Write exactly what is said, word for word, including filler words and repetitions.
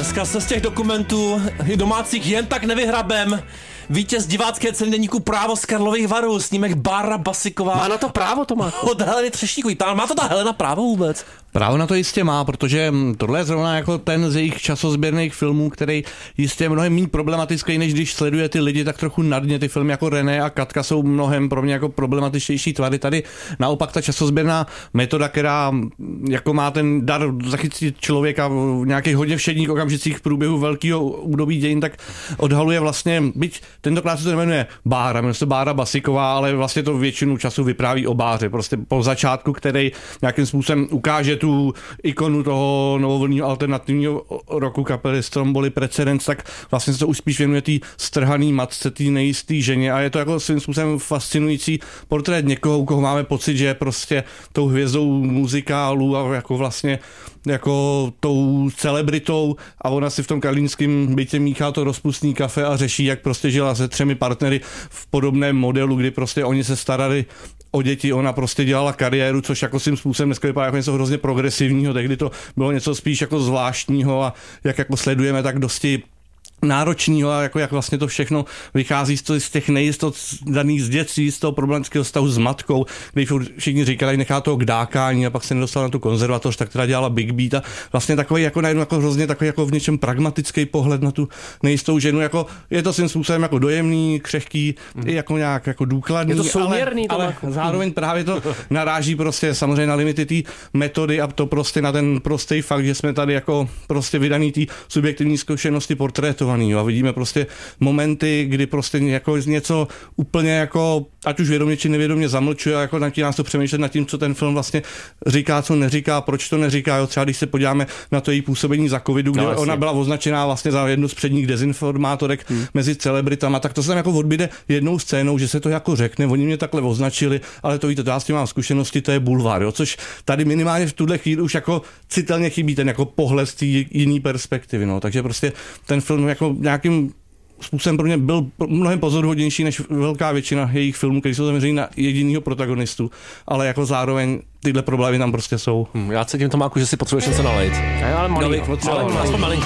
Dneska se z těch dokumentů domácích jen tak nevyhrabem. Vítěz divácké ceny deníku Právo z Karlových Varů, snímek Bára Basiková. Má na to právo, to má. Od Heleny Třešníkový. Má to ta Helena právo vůbec? Právo na to jistě má, protože tohle je zrovna jako ten z jejich časozběrných filmů, který jistě je mnohem méně problematický, než když sleduje ty lidi tak trochu nadně. Ty filmy jako René a Katka jsou mnohem pro mě jako problematičtější tvary. Tady naopak ta časozběrná metoda, která jako má ten dar zachytit člověka v nějakých hodně všedních okamžicích v průběhu velkého údobí dějin, tak odhaluje vlastně, byť tentokrát se to jmenuje Bára, jmenuje se Bára Basiková, ale vlastně to většinu času vypráví o Báře. Prostě po začátku, který nějakým způsobem ukáže tu ikonu toho novovlnného alternativního roku kapely Stromboli Precedens, tak vlastně se to už spíš věnuje té strhaný matce, té nejisté ženě a je to jako svým způsobem fascinující portrét někoho, u koho máme pocit, že je prostě tou hvězdou muzikálu a jako vlastně jako tou celebritou a ona si v tom karlínském bytě míchá to rozpustný kafe a řeší, jak prostě žila se třemi partnery v podobném modelu, kdy prostě oni se starali o děti, ona prostě dělala kariéru, což jako svým způsobem dneska vypadá jako něco hrozně progresivního, tehdy to bylo něco spíš jako zvláštního a jak jako sledujeme, tak dosti náročného a jako jak vlastně to všechno vychází z, to, z těch nejistot daných z dětství, z toho problematického stavu s matkou, když všichni říkali, nechá toho k dákání a pak se nedostal na tu konzervatoř, tak teda dělala Big Beat a vlastně takový jako najednou jako hrozně takový jako v něčem pragmatický pohled na tu nejistou ženu, jako je to svým způsobem jako dojemný, křehký, mm. jako nějak jako důkladný, je to souměrný, ale, ale jako... zároveň právě to naráží prostě samozřejmě na limity té metody a to prostě na ten prostý fakt, že jsme tady jako prostě vydaný té subjektivní zkušenosti portrétovaný. A vidíme prostě momenty, kdy prostě jako něco úplně jako, ať už vědomě či nevědomě zamlčuje a jako natí nás to přemýšlet nad tím, co ten film vlastně říká, co neříká, proč to neříká. Jo, třeba když se podíváme na to její působení za covidu, kde no, ona byla označená vlastně za jednu z předních dezinformátorek hmm. mezi celebritama, tak to se tam jako odbyde jednou scénou, že se to jako řekne, oni mě takhle označili, ale to víte, to já s tím mám zkušenosti, to je bulvár, jo, což tady minimálně v tuhle chvíli už jako citelně chybí ten jako pohled z té jiný perspektivy, no. Takže prostě ten film jako nějakým způsobem pro mě byl mnohem pozoruhodnější než velká většina jejich filmů, které jsou zaměřený na jedinýho protagonistu, ale jako zároveň tyhle problémy tam prostě jsou. Hmm, já cítím, Tomáku, že si potřebuješ něco nalejt. Ale malý, no, ale aspoň malinko.